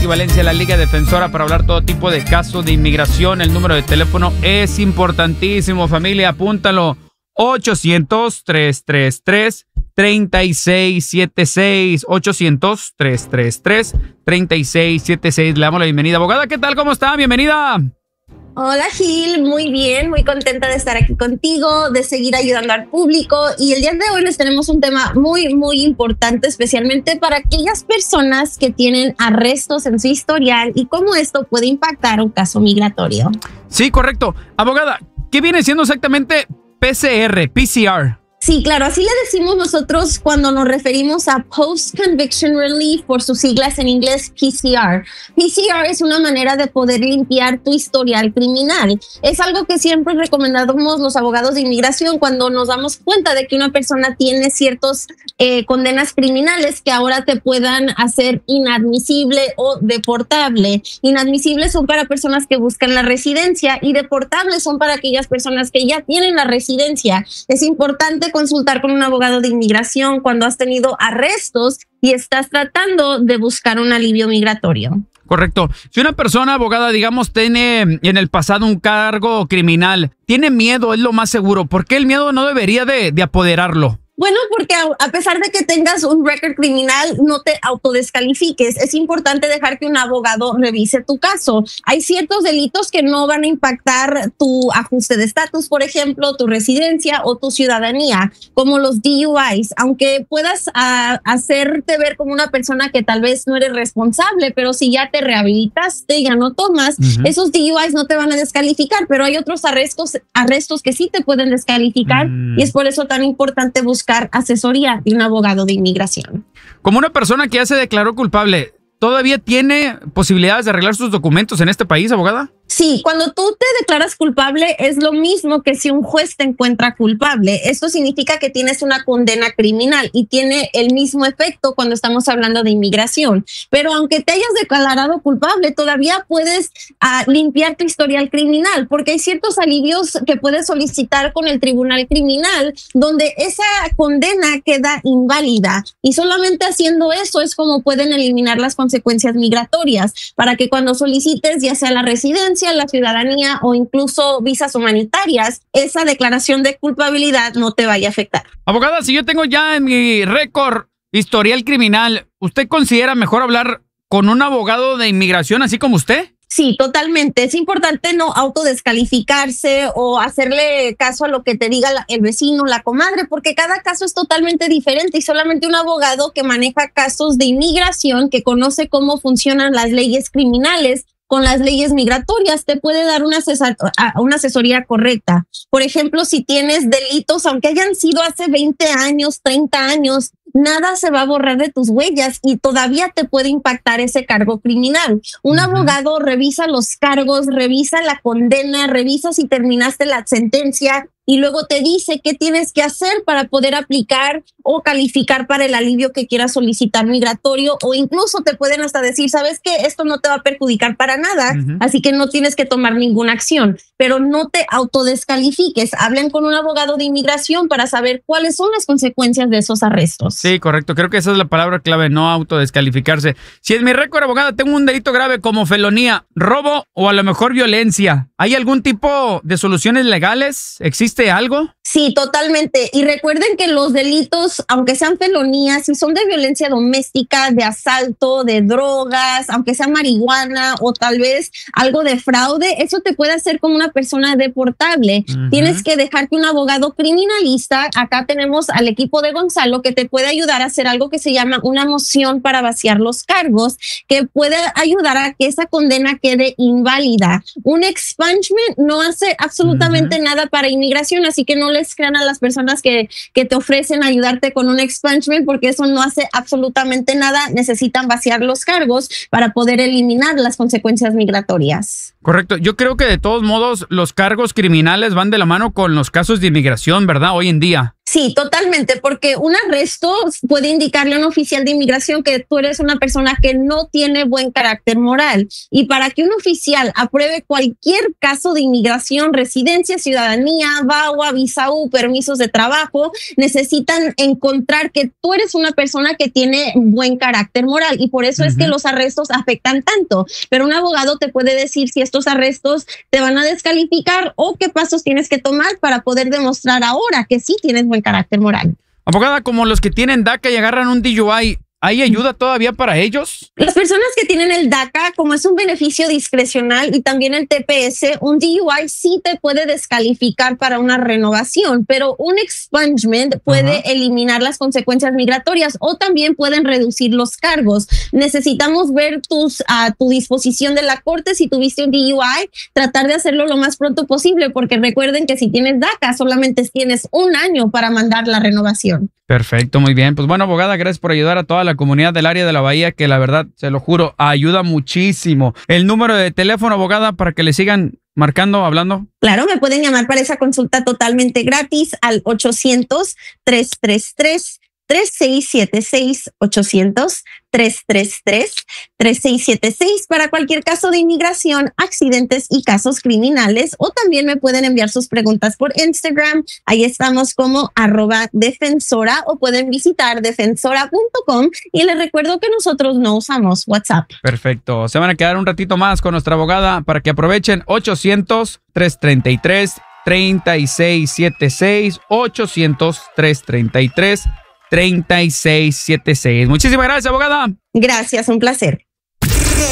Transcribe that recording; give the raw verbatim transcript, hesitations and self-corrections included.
Valencia, la Liga Defensora, para hablar todo tipo de casos de inmigración. El número de teléfono es importantísimo, familia, apúntalo. ochocientos, trescientos treinta y tres, treinta y seis setenta y seis. ochocientos, trescientos treinta y tres, treinta y seis setenta y seis. Le damos la bienvenida. Abogada, ¿qué tal? ¿Cómo está? Bienvenida. Hola Gil, muy bien, muy contenta de estar aquí contigo, de seguir ayudando al público, y el día de hoy les tenemos un tema muy, muy importante, especialmente para aquellas personas que tienen arrestos en su historial y cómo esto puede impactar un caso migratorio. Sí, correcto. Abogada, ¿qué viene siendo exactamente P C R, P C R? Sí, claro, así le decimos nosotros cuando nos referimos a Post Conviction Relief, por sus siglas en inglés P C R. P C R es una manera de poder limpiar tu historial criminal. Es algo que siempre recomendamos los abogados de inmigración cuando nos damos cuenta de que una persona tiene ciertas eh, condenas criminales que ahora te puedan hacer inadmisible o deportable. Inadmisibles son para personas que buscan la residencia y deportables son para aquellas personas que ya tienen la residencia. Es importante consultar con un abogado de inmigración cuando has tenido arrestos y estás tratando de buscar un alivio migratorio. Correcto. Si una persona, abogada, digamos, tiene en el pasado un cargo criminal, tiene miedo, es lo más seguro. ¿Por qué el miedo no debería de, de apoderarlo? Bueno, porque a pesar de que tengas un récord criminal, no te autodescalifiques. Es importante dejar que un abogado revise tu caso. Hay ciertos delitos que no van a impactar tu ajuste de estatus, por ejemplo, tu residencia o tu ciudadanía, como los D U Is. Aunque puedas uh, hacerte ver como una persona que tal vez no eres responsable, pero si ya te rehabilitaste, ya no tomas, uh-huh. esos D U Is no te van a descalificar, pero hay otros arrestos, arrestos que sí te pueden descalificar uh-huh. y es por eso tan importante buscar asesoría de un abogado de inmigración. Como una persona que ya se declaró culpable, ¿todavía tiene posibilidades de arreglar sus documentos en este país, abogada? Sí, cuando tú te declaras culpable es lo mismo que si un juez te encuentra culpable. Esto significa que tienes una condena criminal y tiene el mismo efecto cuando estamos hablando de inmigración. Pero aunque te hayas declarado culpable, todavía puedes uh, limpiar tu historial criminal, porque hay ciertos alivios que puedes solicitar con el tribunal criminal donde esa condena queda inválida. Y solamente haciendo eso es como pueden eliminar las consecuencias migratorias, para que cuando solicites ya sea la residencia, la ciudadanía o incluso visas humanitarias, esa declaración de culpabilidad no te vaya a afectar. Abogada, si yo tengo ya en mi récord historial criminal, ¿usted considera mejor hablar con un abogado de inmigración así como usted? Sí, totalmente. Es importante no autodescalificarse o hacerle caso a lo que te diga el vecino, la comadre, porque cada caso es totalmente diferente y solamente un abogado que maneja casos de inmigración, que conoce cómo funcionan las leyes criminales con las leyes migratorias, te puede dar una, asesor una asesoría correcta. Por ejemplo, si tienes delitos, aunque hayan sido hace veinte años, treinta años, nada se va a borrar de tus huellas y todavía te puede impactar ese cargo criminal. Un uh-huh. abogado revisa los cargos, revisa la condena, revisa si terminaste la sentencia y luego te dice qué tienes que hacer para poder aplicar o calificar para el alivio que quieras solicitar migratorio, o incluso te pueden hasta decir, ¿sabes qué? Esto no te va a perjudicar para nada, uh-huh. así que no tienes que tomar ninguna acción, pero no te autodescalifiques. Hablen con un abogado de inmigración para saber cuáles son las consecuencias de esos arrestos. Sí, correcto. Creo que esa es la palabra clave, no autodescalificarse. Si en mi récord, abogada, tengo un delito grave como felonía, robo o a lo mejor violencia, ¿hay algún tipo de soluciones legales? ¿Existe algo? Sí, totalmente. Y recuerden que los delitos, aunque sean felonías, si son de violencia doméstica, de asalto, de drogas, aunque sea marihuana o tal vez algo de fraude, eso te puede hacer como una persona deportable. Uh-huh. Tienes que dejar que un abogado criminalista, acá tenemos al equipo de Gonzalo, que te puede ayudar a hacer algo que se llama una moción para vaciar los cargos, que puede ayudar a que esa condena quede inválida. Un expungement no hace absolutamente uh-huh. nada para inmigración, así que no le crean a las personas que, que te ofrecen ayudarte con un expungement, porque eso no hace absolutamente nada. Necesitan vaciar los cargos para poder eliminar las consecuencias migratorias. Correcto. Yo creo que de todos modos los cargos criminales van de la mano con los casos de inmigración, ¿verdad? Hoy en día. Sí, totalmente, porque un arresto puede indicarle a un oficial de inmigración que tú eres una persona que no tiene buen carácter moral. Y para que un oficial apruebe cualquier caso de inmigración, residencia, ciudadanía, V A W A, visa U, permisos de trabajo, necesitan encontrar que tú eres una persona que tiene buen carácter moral. Y por eso uh-huh. es que los arrestos afectan tanto. Pero un abogado te puede decir si estos arrestos te van a descalificar o qué pasos tienes que tomar para poder demostrar ahora que sí tienes buen carácter moral. Abogada, como los que tienen DACA y agarran un D U I, ¿hay ayuda todavía para ellos? Las personas que tienen el DACA, como es un beneficio discrecional y también el T P S, un D U I sí te puede descalificar para una renovación, pero un expungement puede uh-huh. eliminar las consecuencias migratorias o también pueden reducir los cargos. Necesitamos ver tus, a tu disposición de la corte si tuviste un D U I, tratar de hacerlo lo más pronto posible, porque recuerden que si tienes DACA solamente tienes un año para mandar la renovación. Perfecto, muy bien. Pues bueno, abogada, gracias por ayudar a toda la comunidad del área de la Bahía, que la verdad, se lo juro, ayuda muchísimo. El número de teléfono, abogada, para que le sigan marcando, hablando. Claro, me pueden llamar para esa consulta totalmente gratis al ochocientos, tres tres tres, tres seis siete seis, ochocientos, tres tres tres, tres seis siete seis para cualquier caso de inmigración, accidentes y casos criminales, o también me pueden enviar sus preguntas por Instagram. Ahí estamos como arroba defensora, o pueden visitar defensora punto com, y les recuerdo que nosotros no usamos WhatsApp. Perfecto. Se van a quedar un ratito más con nuestra abogada para que aprovechen. Ochocientos, tres tres tres, tres seis siete seis, ochocientos, tres tres tres, treinta y seis setenta y seis. Muchísimas gracias, abogada. Gracias, un placer.